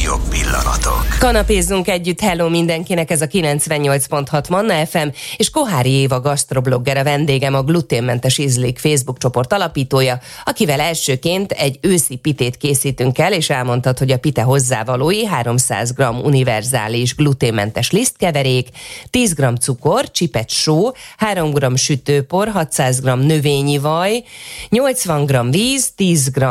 legjobb pillanatok. Kanapézzunk együtt, hello mindenkinek, ez a 98.6 Manna FM, és Koháry Éva gasztroblogger a vendégem, a Gluténmentes Ízlik Facebook csoport alapítója, akivel elsőként egy őszi pitét készítünk el, és elmondtad, hogy a pite hozzávalói 300 g univerzális gluténmentes lisztkeverék, 10 g cukor, csipet só, 3 g sütőpor, 600 g növényi vaj, 80 g víz, 10 g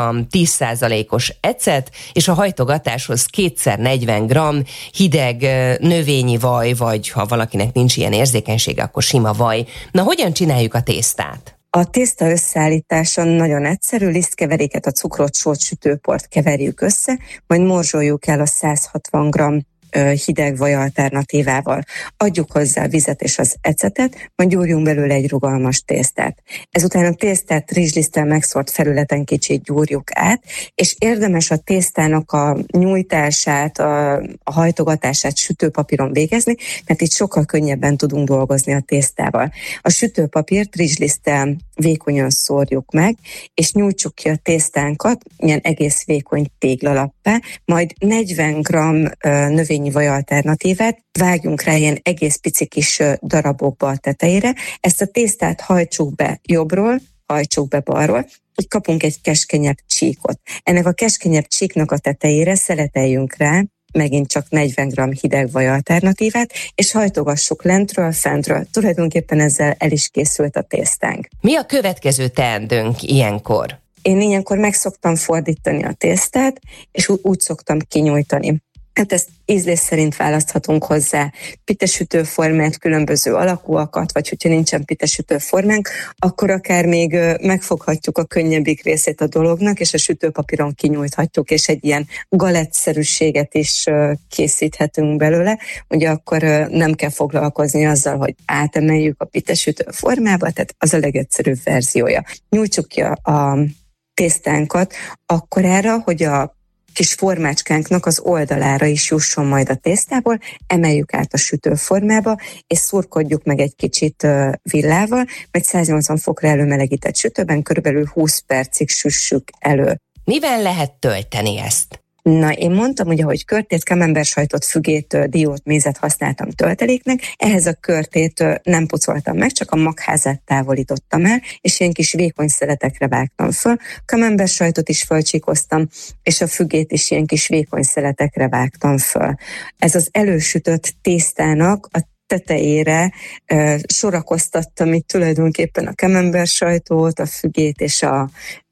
10%-os ecet, és a hajtogatáshoz 2x40 g hideg növényi vaj, vagy ha valakinek nincs ilyen érzékenysége, akkor sima vaj. Na, hogyan csináljuk a tésztát? A tészta összeállítása nagyon egyszerű, lisztkeveréket, a cukrot, sót, sütőport keverjük össze, majd morzsoljuk el a 160 g hideg vaj alternatívával. Adjuk hozzá vizet és az ecetet, majd gyúrjunk belőle egy rugalmas tésztát. Ezután a tésztát rizsliszttel megszórt felületen kicsit gyúrjuk át, és érdemes a tésztának a nyújtását, a hajtogatását sütőpapíron végezni, mert itt sokkal könnyebben tudunk dolgozni a tésztával. A sütőpapírt rizsliszttel vékonyan szórjuk meg, és nyújtsuk ki a tésztánkat ilyen egész vékony téglalappá, majd 40 g növényi vaj alternatívát vágjunk rá ilyen egész pici kis darabokba a tetejére. Ezt a tésztát hajtsuk be jobbról, hajtsuk be balról, így kapunk egy keskenyebb csíkot. Ennek a keskenyebb csíknak a tetejére szeleteljünk rá megint csak 40 g hideg vaj alternatívát, és hajtogassuk lentről, fentről. Tulajdonképpen ezzel el is készült a tésztánk. Mi a következő teendőnk ilyenkor? Én ilyenkor meg szoktam fordítani a tésztát, és úgy szoktam kinyújtani. Hát ezt ízlés szerint választhatunk hozzá pitesütőformát, különböző alakúakat, vagy hogyha nincsen pitesütőformánk, akkor akár még megfoghatjuk a könnyebbik részét a dolognak, és a sütőpapíron kinyújthatjuk, és egy ilyen galettszerűséget is készíthetünk belőle. Ugye akkor nem kell foglalkozni azzal, hogy átemeljük a pitesütőformába, tehát az a legegyszerűbb verziója. Nyújtsuk ki a tésztánkat akkorára, hogy a kis formácskánknak az oldalára is jusson majd a tésztából, emeljük át a sütőformába, és szurkodjuk meg egy kicsit villával, majd 180 fokra előmelegített sütőben körülbelül 20 percig süssük elő. Mivel lehet tölteni ezt? Na, én mondtam, ugye, hogy körtét, camembert-sajtot, fügét, diót, mézet használtam tölteléknek, ehhez a körtét nem pucoltam meg, csak a magházát távolítottam el, és ilyen kis vékony szeletekre vágtam föl. Camembert-sajtot is fölcsíkoztam, és a fügét is ilyen kis vékony szeletekre vágtam föl. Ez az elősütött tésztának a tetejére sorakoztattam itt tulajdonképpen a camembert-sajtot, a fügét és a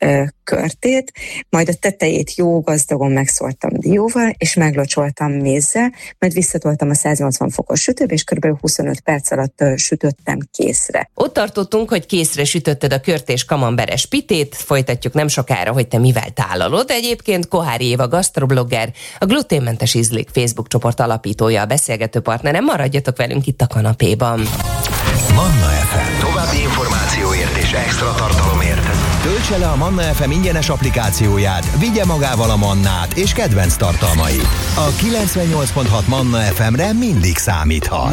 körtét, majd a tetejét jó gazdagon megszórtam dióval, és meglocsoltam mézzel, majd visszatoltam a 180 fokos sütőbe, és kb. 25 perc alatt sütöttem készre. Ott tartottunk, hogy készre sütötted a kört és kamemberes pitét, folytatjuk nem sokára, hogy te mivel tálalod. Egyébként Koháry Éva gasztroblogger, a Gluténmentes Ízlik Facebook csoport alapítója, a beszélgető partnerem. Maradjatok velünk itt a kanapéban. Manna FM. További információért és extra tartalomért töltse le a Manna FM ingyenes applikációját, vigye magával a Mannát és kedvenc tartalmait. A 98.6 Manna FM-re mindig számíthat.